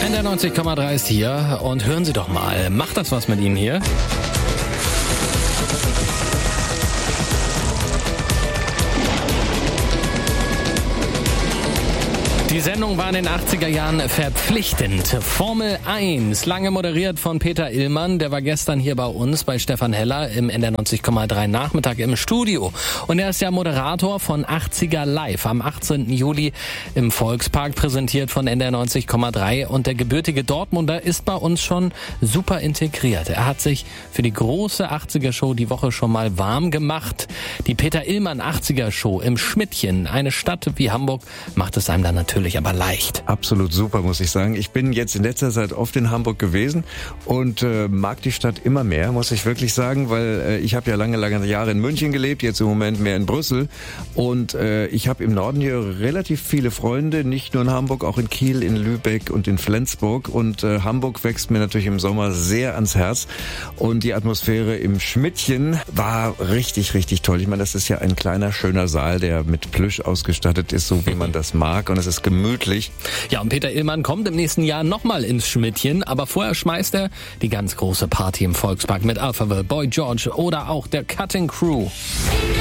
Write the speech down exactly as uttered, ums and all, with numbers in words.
N D R neunzig Komma drei ist hier und hören Sie doch mal, macht das was mit Ihnen hier? Die Sendung war in den achtziger Jahren verpflichtend. Formel eins, lange moderiert von Peter Illmann. Der war gestern hier bei uns, bei Stefan Heller im N D R neunzig Komma drei Nachmittag im Studio. Und er ist ja Moderator von achtziger Live am achtzehnten Juli im Volkspark, präsentiert von N D R neunzig Komma drei. Und der gebürtige Dortmunder ist bei uns schon super integriert. Er hat sich für die große achtziger-Show die Woche schon mal warm gemacht. Die Peter Illmann achtziger-Show im Schmidtchen, eine Stadt wie Hamburg, macht es einem dann natürlich aber leicht. Absolut super, muss ich sagen. Ich bin jetzt in letzter Zeit oft in Hamburg gewesen und äh, mag die Stadt immer mehr, muss ich wirklich sagen, weil äh, ich habe ja lange, lange Jahre in München gelebt, jetzt im Moment mehr in Brüssel und äh, ich habe im Norden hier relativ viele Freunde, nicht nur in Hamburg, auch in Kiel, in Lübeck und in Flensburg und äh, Hamburg wächst mir natürlich im Sommer sehr ans Herz und die Atmosphäre im Schmidtchen war richtig, richtig toll. Ich meine, das ist ja ein kleiner, schöner Saal, der mit Plüsch ausgestattet ist, so wie man das mag und es ist gemütlich. Ja, und Peter Illmann kommt im nächsten Jahr nochmal ins Schmidtchen, aber vorher schmeißt er die ganz große Party im Volkspark mit Alphaville, Boy George oder auch der Cutting Crew.